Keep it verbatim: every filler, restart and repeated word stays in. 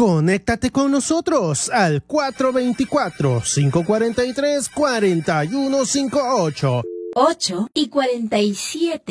Conéctate con nosotros al cuatro dos cuatro, cinco cuatro tres, cuatro uno cinco ocho. ocho y cuarenta y siete.